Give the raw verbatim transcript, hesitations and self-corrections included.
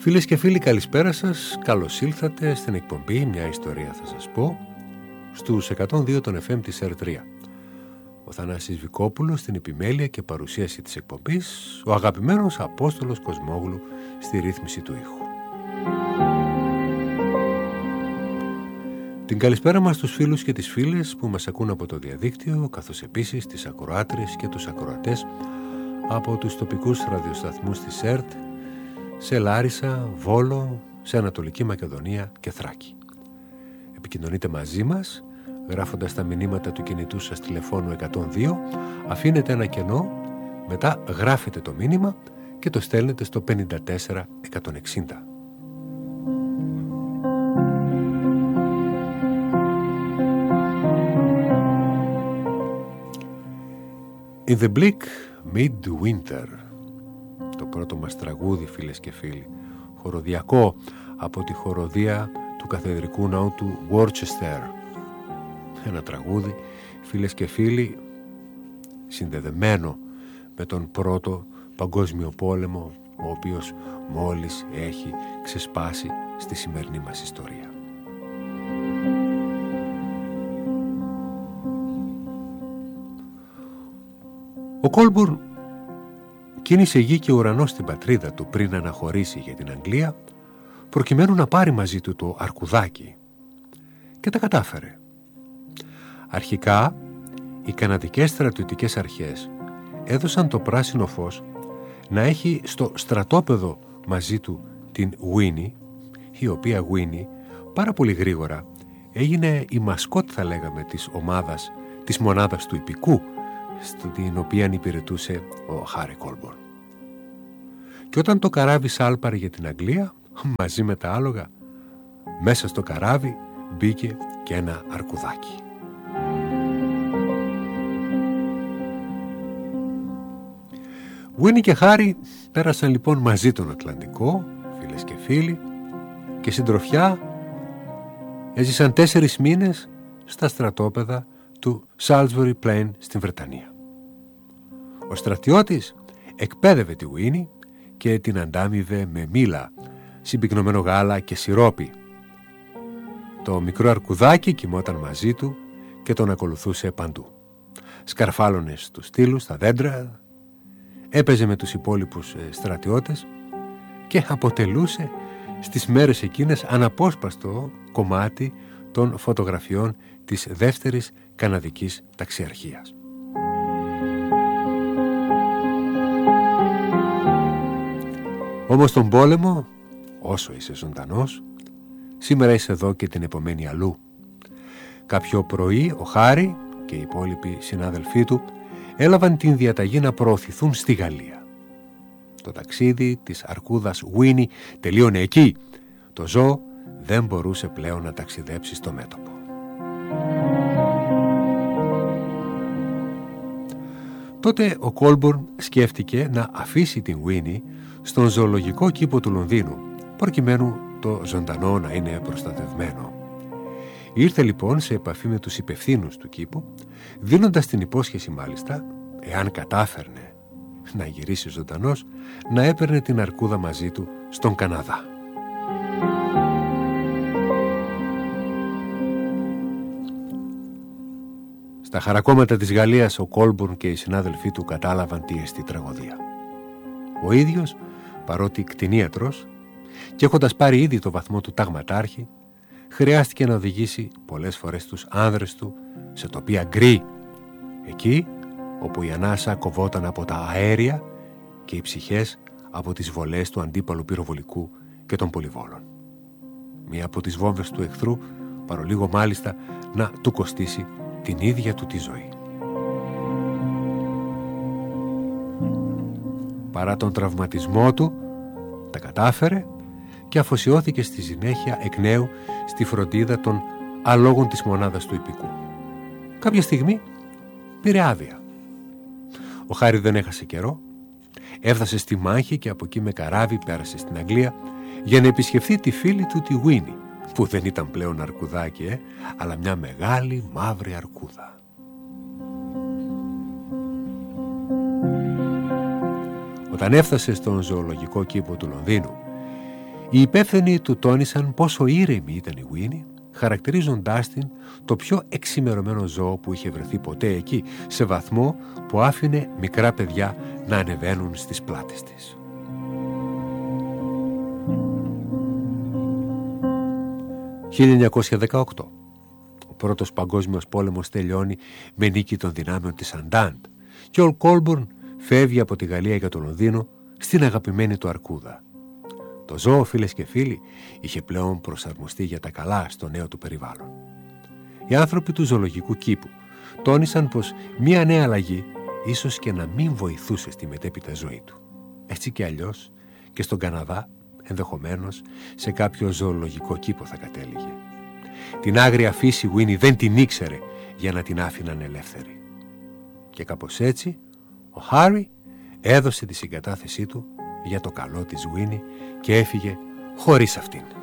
Φίλες και φίλοι, καλησπέρα σας. Καλώς ήλθατε στην εκπομπή «Μια ιστορία θα σας πω» στους εκατόν δύο των εφ εμ της ερ τρία. Ο Θανάσης Βικόπουλος στην επιμέλεια και παρουσίαση της εκπομπής, ο αγαπημένος Απόστολος Κοσμόγλου στη ρύθμιση του ήχου. Την καλησπέρα μας στους φίλους και τις φίλες που μας ακούν από το διαδίκτυο, καθώς επίσης τις ακροάτρες και τους ακροατές από τους τοπικούς ραδιοσταθμούς της ΕΡΤ, σε Λάρισα, Βόλο, σε Ανατολική Μακεδονία και Θράκη. Επικοινωνείτε μαζί μας γράφοντας τα μηνύματα του κινητού σας τηλεφώνου εκατόν δύο, αφήνετε ένα κενό, μετά γράφετε το μήνυμα και το στέλνετε στο πενήντα τέσσερα εκατόν εξήντα. In the bleak midwinter, το πρώτο μας τραγούδι, φίλες και φίλοι, χοροδιακό από τη χοροδία του καθεδρικού ναού του Worcester. Ένα τραγούδι, φίλες και φίλοι, συνδεδεμένο με τον πρώτο παγκόσμιο πόλεμο, ο οποίος μόλις έχει ξεσπάσει στη σημερινή μας ιστορία. Ο Κόλμπουρν κίνησε γη και ουρανό στην πατρίδα του πριν αναχωρήσει για την Αγγλία, προκειμένου να πάρει μαζί του το αρκουδάκι, και τα κατάφερε. Αρχικά, οι καναδικές στρατιωτικές αρχές έδωσαν το πράσινο φως να έχει στο στρατόπεδο μαζί του την Winnie, η οποία Winnie πάρα πολύ γρήγορα έγινε η μασκότ, θα λέγαμε, της ομάδας, της μονάδας του Ιππικού, στην οποία υπηρετούσε ο Χάρι Κόλμπουρν. Και όταν το καράβι σάλπαρε για την Αγγλία, μαζί με τα άλογα, μέσα στο καράβι μπήκε και ένα αρκουδάκι. Winnie και Χάρι πέρασαν λοιπόν μαζί τον Ατλαντικό, φίλες και φίλοι, και συντροφιά έζησαν τέσσερις μήνες στα στρατόπεδα του Salisbury Plain στην Βρετανία. Ο στρατιώτης εκπαίδευε τη Winnie και την αντάμιβε με μήλα, συμπυκνωμένο γάλα και σιρόπι. Το μικρό αρκουδάκι κοιμόταν μαζί του και τον ακολουθούσε παντού. Σκαρφάλωνε στους στήλους, στα δέντρα, έπαιζε με τους υπόλοιπους στρατιώτες και αποτελούσε στις μέρες εκείνες αναπόσπαστο κομμάτι των φωτογραφιών της δεύτερης καναδικής ταξιαρχίας. Όμως τον πόλεμο, όσο είσαι ζωντανός, σήμερα είσαι εδώ και την επομένη αλλού. Κάποιο πρωί ο Χάρι και οι υπόλοιποι συνάδελφοί του έλαβαν την διαταγή να προωθηθούν στη Γαλλία. Το ταξίδι της αρκούδας Winnie τελείωνε εκεί. Το ζώο δεν μπορούσε πλέον να ταξιδέψει στο μέτωπο. Τότε ο Κόλμπουρν σκέφτηκε να αφήσει την Winnie στον ζωολογικό κήπο του Λονδίνου, προκειμένου το ζωντανό να είναι προστατευμένο. Ήρθε λοιπόν σε επαφή με τους υπευθύνους του κήπου, δίνοντας την υπόσχεση μάλιστα, εάν κατάφερνε να γυρίσει ζωντανός, να έπαιρνε την αρκούδα μαζί του στον Καναδά. Στα χαρακόμματα της Γαλλίας ο Κόλμπουρν και οι συνάδελφοί του κατάλαβαν τι εστί τραγωδία. Ο ίδιος, παρότι κτηνίατρος και έχοντας πάρει ήδη το βαθμό του ταγματάρχη, χρειάστηκε να οδηγήσει πολλές φορές τους άνδρες του σε τοπία γκρι, εκεί όπου η ανάσα κοβόταν από τα αέρια και οι ψυχές από τις βολές του αντίπαλου πυροβολικού και των πολυβόλων. Μία από τις βόμβες του εχθρού, παρολίγο μάλιστα να του κοστίσει την ίδια του τη ζωή. Παρά τον τραυματισμό του, τα κατάφερε και αφοσιώθηκε στη συνέχεια εκ νέου στη φροντίδα των αλόγων της μονάδας του Ιππικού. Κάποια στιγμή πήρε άδεια. Ο Χάρι δεν έχασε καιρό, έφτασε στη μάχη και από εκεί με καράβι πέρασε στην Αγγλία για να επισκεφθεί τη φίλη του τη Winnie, που δεν ήταν πλέον αρκουδάκι, ε, αλλά μια μεγάλη μαύρη αρκούδα. Όταν έφτασε στον ζωολογικό κήπο του Λονδίνου, Οι υπεύθυνοι του τόνισαν πόσο ήρεμη ήταν η Winnie, χαρακτηρίζοντάς την το πιο εξημερωμένο ζώο που είχε βρεθεί ποτέ εκεί, σε βαθμό που άφηνε μικρά παιδιά να ανεβαίνουν στις πλάτες της. χίλια εννιακόσια δεκαοκτώ. Ο πρώτος παγκόσμιος πόλεμος τελειώνει με νίκη των δυνάμεων της Αντάντ και ο Κόλμπουρν φεύγει από τη Γαλλία για το Λονδίνο στην αγαπημένη του αρκούδα. Το ζώο, φίλες και φίλοι, είχε πλέον προσαρμοστεί για τα καλά στο νέο του περιβάλλον. Οι άνθρωποι του ζωολογικού κήπου τόνισαν πως μία νέα αλλαγή ίσως και να μην βοηθούσε στη μετέπειτα ζωή του. Έτσι και αλλιώς και στον Καναδά, ενδεχομένως σε κάποιο ζωολογικό κήπο θα κατέληγε. Την άγρια φύση Winnie δεν την ήξερε για να την άφηναν ελεύθερη. Και κάπως έτσι ο Χάρι έδωσε τη συγκατάθεσή του για το καλό της Winnie και έφυγε χωρίς αυτήν.